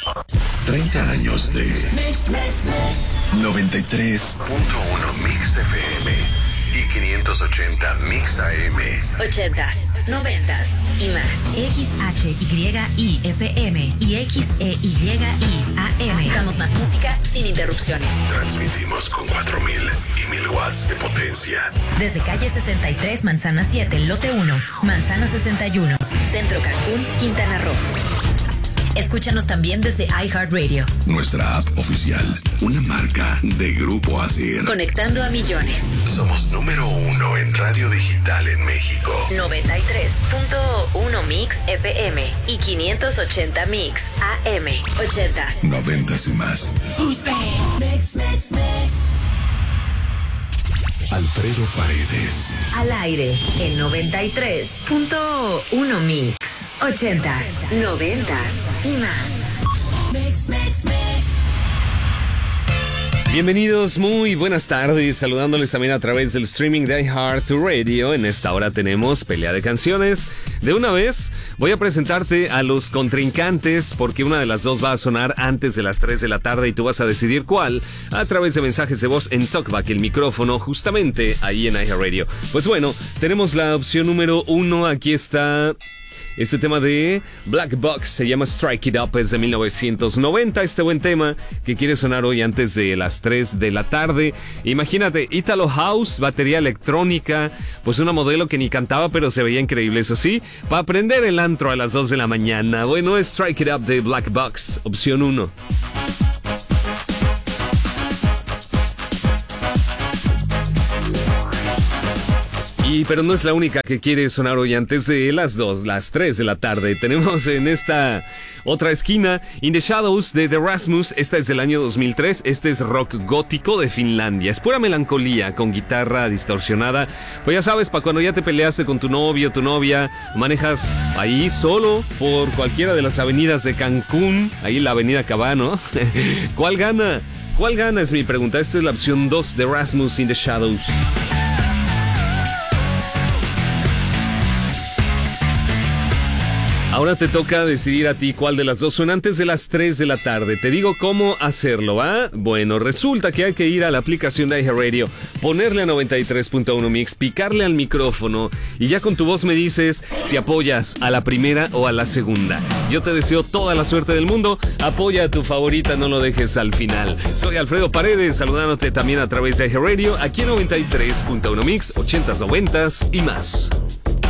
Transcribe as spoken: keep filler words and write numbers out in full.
treinta años de Mix, mix, mix. noventa y tres punto uno Mix F M y quinientos ochenta Mix A M. Ochentas, noventas y más. X H Y I F M y X E Y I A M. Damos más música sin interrupciones. Transmitimos con cuatro mil y mil watts de potencia. Desde calle sesenta y tres, Manzana siete, lote uno, Manzana sesenta y uno. Centro Cancún, Quintana Roo. Escúchanos también desde iHeartRadio. Nuestra app oficial, una marca de Grupo Asir. Conectando a millones. Somos número uno en radio digital en México. noventa y tres punto uno Mix F M y quinientos ochenta Mix A M. Ochentas. Noventas y más. Who's bad? Mix, mix, mix. Alfredo Paredes. Al aire en noventa y tres punto uno Mix. Ochentas, noventas y más. Mix, mix, mix. Bienvenidos, muy buenas tardes, saludándoles también a través del streaming de iHeartRadio. En esta hora tenemos pelea de canciones. De una vez voy a presentarte a los contrincantes porque una de las dos va a sonar antes de las tres de la tarde y tú vas a decidir cuál a través de mensajes de voz en Talkback, el micrófono justamente ahí en iHeartRadio. Pues bueno, tenemos la opción número uno, aquí está... Este tema de Black Box se llama Strike It Up, es de mil novecientos noventa. Este buen tema que quiere sonar hoy antes de las tres de la tarde. Imagínate, Italo House, batería electrónica, pues una modelo que ni cantaba pero se veía increíble, eso sí, para aprender el antro a las dos de la mañana. Bueno, es Strike It Up de Black Box, opción uno. Y, pero no es la única que quiere sonar hoy antes de las dos, las tres de la tarde. Tenemos en esta otra esquina In the Shadows de The Rasmus. Esta es del año dos mil tres. Este es rock gótico de Finlandia. Es pura melancolía con guitarra distorsionada. Pues ya sabes, para cuando ya te peleaste con tu novio, tu novia, manejas ahí solo por cualquiera de las avenidas de Cancún, ahí la avenida Cabano. ¿Cuál gana? ¿Cuál gana? Es mi pregunta. Esta es la opción dos de Rasmus In the Shadows. Ahora te toca decidir a ti cuál de las dos son antes de las tres de la tarde. Te digo cómo hacerlo, ¿va? Bueno, resulta que hay que ir a la aplicación de iHeartRadio, ponerle a noventa y tres punto uno Mix, picarle al micrófono y ya con tu voz me dices si apoyas a la primera o a la segunda. Yo te deseo toda la suerte del mundo. Apoya a tu favorita, no lo dejes al final. Soy Alfredo Paredes, saludándote también a través de iHeartRadio, aquí en noventa y tres punto uno Mix, ochentas, noventas y más.